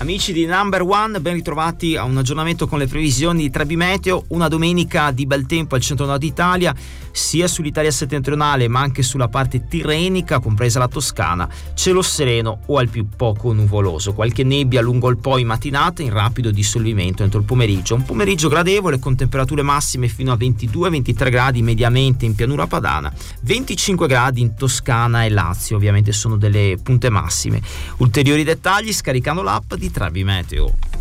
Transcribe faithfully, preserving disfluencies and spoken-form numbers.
Amici di Number One, ben ritrovati a un aggiornamento con le previsioni di Trebi Meteo. Una domenica di bel tempo al centro-nord Italia, sia sull'Italia settentrionale ma anche sulla parte tirrenica, compresa la Toscana. Cielo sereno o al più poco nuvoloso, qualche nebbia lungo il Po in mattinata, in rapido dissolvimento entro il pomeriggio. Un pomeriggio gradevole con temperature massime fino a ventidue ventitré gradi mediamente in pianura padana, venticinque gradi in Toscana e Lazio, ovviamente sono delle punte massime. Ulteriori dettagli scaricando l'app di Trebi Meteo.